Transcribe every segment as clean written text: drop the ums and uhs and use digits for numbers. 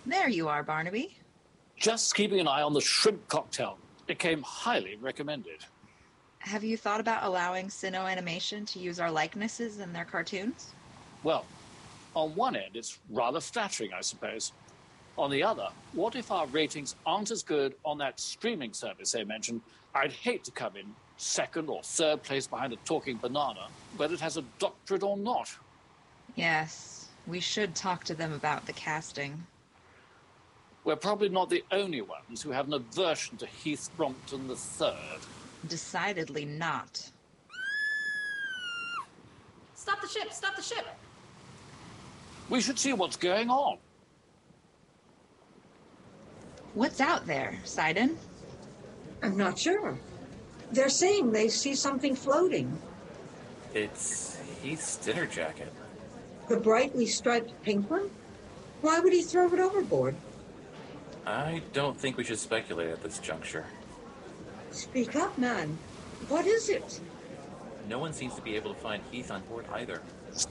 There you are, Barnaby. Just keeping an eye on the shrimp cocktail. It came highly recommended. Have you thought about allowing Sinnoh Animation to use our likenesses in their cartoons? Well, on one end, it's rather flattering, I suppose. On the other, what if our ratings aren't as good on that streaming service they mentioned? I'd hate to come in second or third place behind a talking banana, whether it has a doctorate or not. Yes, we should talk to them about the casting. We're probably not the only ones who have an aversion to Heath Brompton III. Decidedly not. Stop the ship! Stop the ship! We should see what's going on. What's out there, Sidon? I'm not sure. They're saying they see something floating. It's Heath's dinner jacket. The brightly striped pink one? Why would he throw it overboard? I don't think we should speculate at this juncture. Speak up, man. What is it? No one seems to be able to find Heath on board either.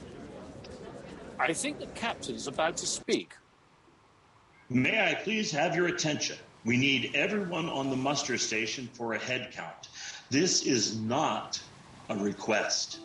I think the captain's about to speak. May I please have your attention? We need everyone on the muster station for a head count. This is not a request.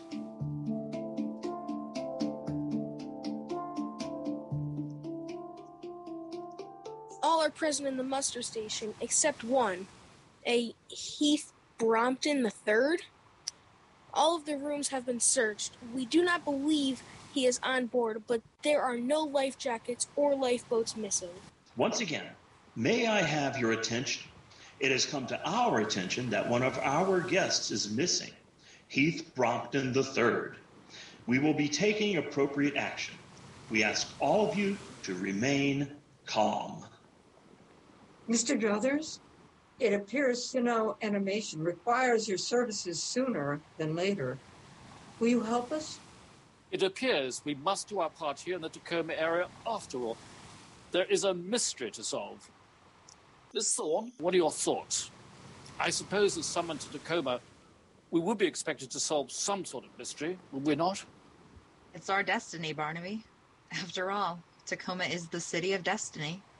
All are present in the muster station, except one, a Heath Brompton III. All of the rooms have been searched. We do not believe he is on board, but there are no life jackets or lifeboats missing. Once again, may I have your attention? It has come to our attention that one of our guests is missing, Heath Brompton III. We will be taking appropriate action. We ask all of you to remain calm. Mr. Druthers, it appears Sinnoh Animation requires your services sooner than later. Will you help us? It appears we must do our part here in the Tacoma area after all. There is a mystery to solve. Miss Thorne, what are your thoughts? I suppose as summoned to Tacoma, we would be expected to solve some sort of mystery, would we not? It's our destiny, Barnaby. After all, Tacoma is the city of destiny.